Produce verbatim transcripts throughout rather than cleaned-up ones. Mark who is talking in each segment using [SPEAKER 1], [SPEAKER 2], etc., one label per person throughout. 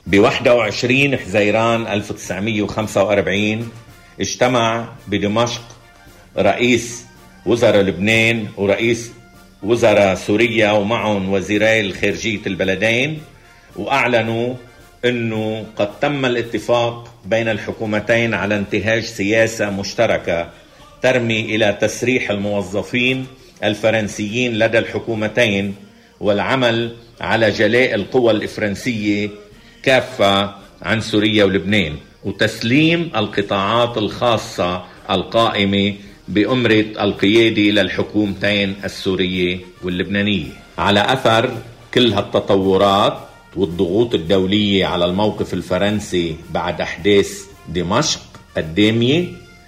[SPEAKER 1] بواحد وعشرين حزيران ألف وتسعمئة وخمسة وأربعين اجتمع بدمشق رئيس وزراء لبنان ورئيس وزراء سوريا ومعهم وزيري الخارجية البلدين، وأعلنوا أنه قد تم الاتفاق بين الحكومتين على انتهاج سياسة مشتركة ترمي إلى تسريح الموظفين الفرنسيين لدى الحكومتين والعمل على جلاء القوى الفرنسية كافة عن سوريا ولبنان، وتسليم القطاعات الخاصة القائمة بأمرة القيادة للحكومتين السورية واللبنانية. على أثر كل هالتطورات والضغوط الدولية على الموقف الفرنسي بعد أحداث دمشق الدامية،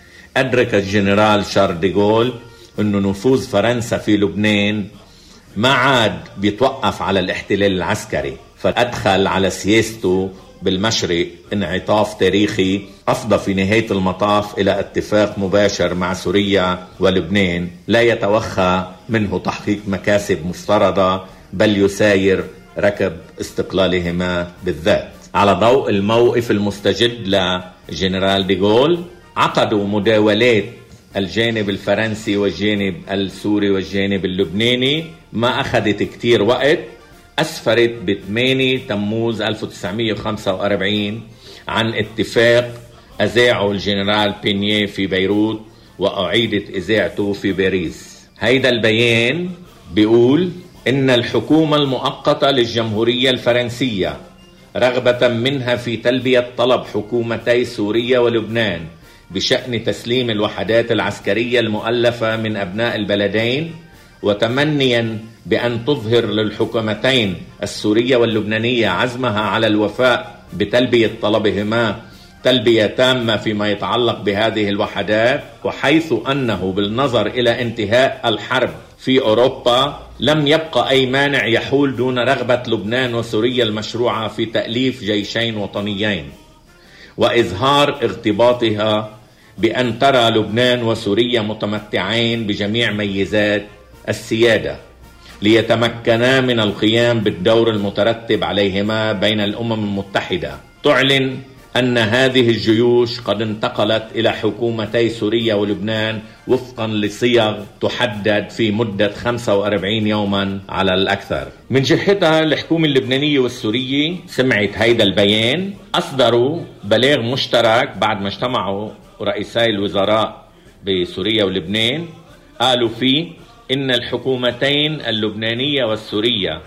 [SPEAKER 1] أدرك الجنرال شارل دي غول أنه نفوذ فرنسا في لبنان ما عاد بيتوقف على الاحتلال العسكري، فأدخل على سياسته بالمشرق انعطاف تاريخي أفضى في نهاية المطاف إلى اتفاق مباشر مع سوريا ولبنان لا يتوخى منه تحقيق مكاسب مفترضة، بل يساير ركب استقلالهما بالذات. على ضوء الموقف المستجد لجنرال دي غول، عقدوا مداولات الجانب الفرنسي والجانب السوري والجانب اللبناني ما أخذت كتير وقت، أسفرت ب ثمانية تموز ألف وتسعمئة وخمسة وأربعين عن اتفاق أذاعه الجنرال بينيه في بيروت وأعيدت إذاعته في باريس. هيدا البيان بيقول إن الحكومة المؤقتة للجمهورية الفرنسية رغبة منها في تلبية طلب حكومتي سوريا ولبنان بشأن تسليم الوحدات العسكرية المؤلفة من أبناء البلدين، وتمنيا بأن تظهر للحكومتين السورية واللبنانية عزمها على الوفاء بتلبية طلبهما تلبية تامة فيما يتعلق بهذه الوحدات، وحيث أنه بالنظر إلى انتهاء الحرب في أوروبا لم يبقى أي مانع يحول دون رغبة لبنان وسوريا المشروعة في تأليف جيشين وطنيين، وإظهار ارتباطها بأن ترى لبنان وسوريا متمتعين بجميع ميزات السيادة ليتمكنا من القيام بالدور المترتب عليهما بين الأمم المتحدة. تعلن أن هذه الجيوش قد انتقلت إلى حكومتي سوريا ولبنان وفقا لصيغ تحدد في مدة خمسة وأربعين يوما على الأكثر. من جهتها الحكومة اللبنانية والسورية سمعت هيدا البيان، أصدروا بلاغ مشترك بعد ما اجتمعوا رئيسي الوزراء بسوريا ولبنان، قالوا فيه إن الحكومتين اللبنانية والسورية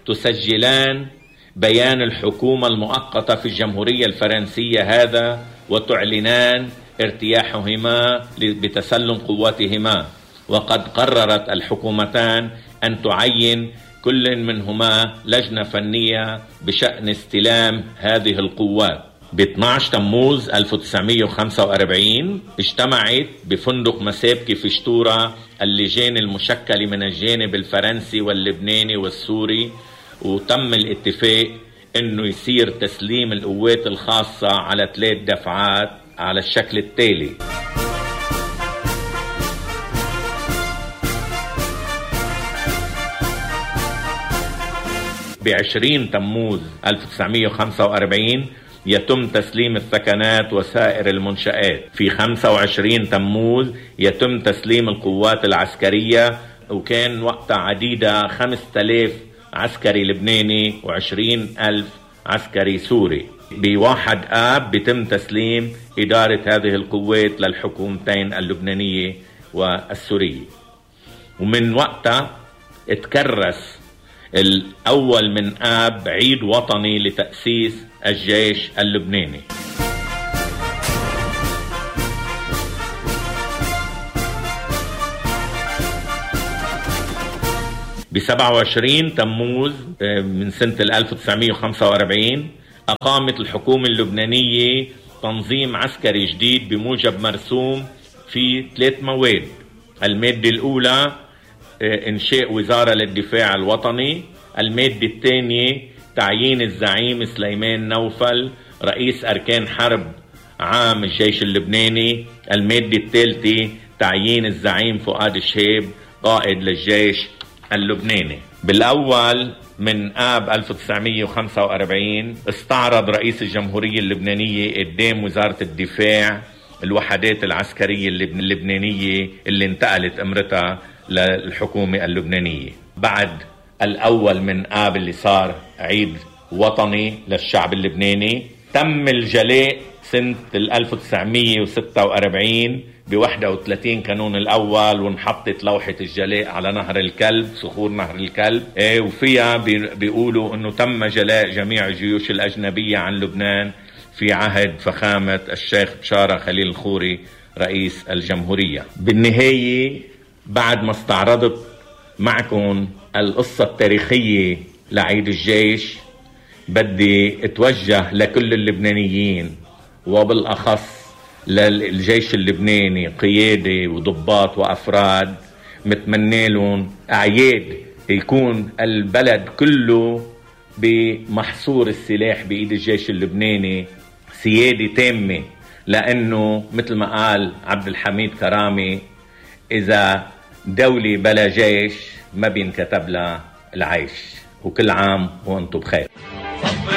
[SPEAKER 1] تسجلان بيان الحكومة المؤقتة في الجمهورية الفرنسية هذا وتعلنان ارتياحهما بتسلم قواتهما، وقد قررت الحكومتان أن تعين كل منهما لجنة فنية بشأن استلام هذه القوات. ب اثني عشر تموز ألف وتسعمئة وخمسة وأربعين اجتمعت بفندق مسابكة في شتورة اللجان المشكلة من الجانب الفرنسي واللبناني والسوري، وتم الاتفاق انه يصير تسليم القوات الخاصة على ثلاث دفعات على الشكل التالي: بعشرين تموز ألف وتسعمئة وخمسة وأربعين يتم تسليم الثكنات وسائر المنشآت. في خمسة وعشرين تموز يتم تسليم القوات العسكرية، وكان وقتها عديدة خمسة آلاف عسكري لبناني وعشرين ألف عسكري سوري. بواحد آب بيتم تسليم إدارة هذه القوات للحكومتين اللبنانية والسورية. ومن وقتها اتكرس الأول من آب عيد وطني لتأسيس الجيش اللبناني. ب سبعة وعشرين تموز من سنة ألف وتسعمئة وخمسة وأربعين أقامت الحكومة اللبنانية تنظيم عسكري جديد بموجب مرسوم في ثلاث مواد. المادة الأولى إنشاء وزارة للدفاع الوطني، المادة الثانية تعيين الزعيم سليمان نوفل رئيس أركان حرب عام الجيش اللبناني، المادة الثالثة تعيين الزعيم فؤاد الشهاب قائد للجيش اللبناني. بالأول من آب ألف وتسعمية وخمسة وأربعين استعرض رئيس الجمهورية اللبنانية قدام وزارة الدفاع الوحدات العسكرية اللبنانية اللي انتقلت امرتها للحكومة اللبنانية. بعد الأول من آب اللي صار عيد وطني للشعب اللبناني، تم الجلاء سنة ألف وتسعمية وستة وأربعين ب واحد وثلاثين كانون الأول، وانحطت لوحة الجلاء على نهر الكلب، صخور نهر الكلب، ايه وفيها بيقولوا انه تم جلاء جميع الجيوش الأجنبية عن لبنان في عهد فخامة الشيخ بشارة خليل الخوري رئيس الجمهورية. بالنهاية بعد ما استعرضت معكم القصة التاريخية لعيد الجيش، بدي اتوجه لكل اللبنانيين وبالأخص للجيش اللبناني قيادة وضباط وأفراد، متمنى لهم أعياد يكون البلد كله بمحصور السلاح بإيد الجيش اللبناني، سيادة تامة، لأنه مثل ما قال عبد الحميد كرامي إذا دولة بلا جيش ما بينكتب لها العيش. وكل عام وأنتم بخير.